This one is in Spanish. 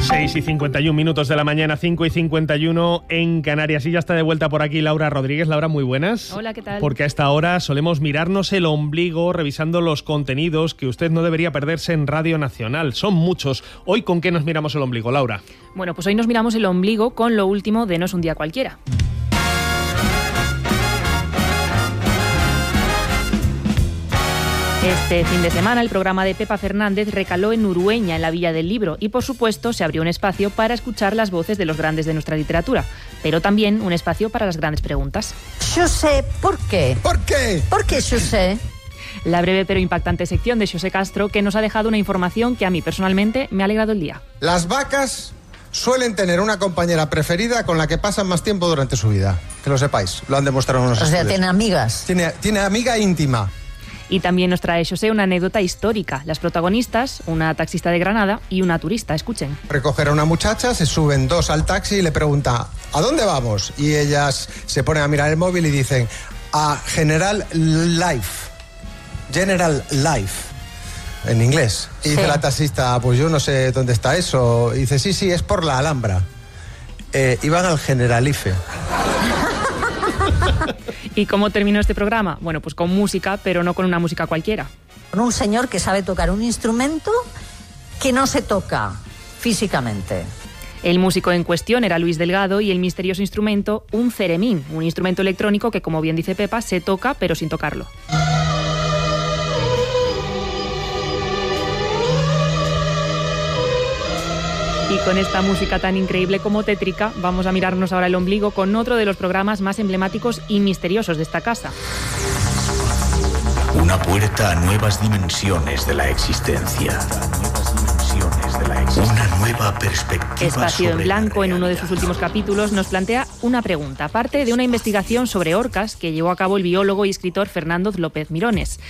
6:51 de la mañana, 5:51 en Canarias. Y ya está de vuelta por aquí Laura Rodríguez. Laura, muy buenas. Hola, ¿qué tal? Porque a esta hora solemos mirarnos el ombligo revisando los contenidos que usted no debería perderse en Radio Nacional. Son muchos. Hoy, ¿con qué nos miramos el ombligo, Laura? Bueno, pues hoy nos miramos el ombligo con lo último de No es un día cualquiera. Este fin de semana el programa de Pepa Fernández recaló en Urueña, en la Villa del Libro, y por supuesto se abrió un espacio para escuchar las voces de los grandes de nuestra literatura, pero también un espacio para las grandes preguntas. Xosé, ¿por qué? ¿Por qué? ¿Por qué, Xosé? La breve pero impactante sección de Xosé Castro, que nos ha dejado una información que a mí personalmente me ha alegrado el día. Las vacas suelen tener una compañera preferida con la que pasan más tiempo durante su vida. Que lo sepáis, lo han demostrado unos estudios. O sea, tiene amigas. Tiene amiga íntima. Y también nos trae Xosé una anécdota histórica. Las protagonistas, una taxista de Granada y una turista. Escuchen. Recoger a una muchacha, se suben dos al taxi y le pregunta ¿a dónde vamos? Y ellas se ponen a mirar el móvil y dicen a General Life. General Life. En inglés. Y dice la taxista, pues yo no sé dónde está eso. Y dice, sí, es por la Alhambra. Iban al Generalife. ¿Y cómo terminó este programa? Bueno, pues con música, pero no con una música cualquiera. Con un señor que sabe tocar un instrumento que no se toca físicamente. El músico en cuestión era Luis Delgado y el misterioso instrumento, un ceremín, un instrumento electrónico que, como bien dice Pepa, se toca pero sin tocarlo. Y con esta música tan increíble como tétrica, vamos a mirarnos ahora el ombligo con otro de los programas más emblemáticos y misteriosos de esta casa. Una puerta a nuevas dimensiones de la existencia. Una nueva perspectiva. Espacio en Blanco, en uno de sus últimos capítulos, nos plantea una pregunta, parte de una investigación sobre orcas que llevó a cabo el biólogo y escritor Fernando López Mirones.